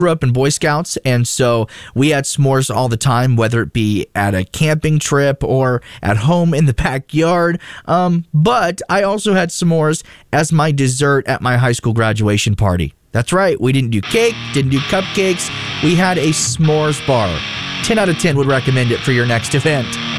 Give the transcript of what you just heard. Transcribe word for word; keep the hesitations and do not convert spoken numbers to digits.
grew up in Boy Scouts, and so we had s'mores all the time, whether it be at a camping trip or at home in the backyard. Um, but I also had s'mores as my dessert at my high school graduation party. That's right, we didn't do cake, didn't do cupcakes. We had a s'mores bar. ten out of ten would recommend it for your next event.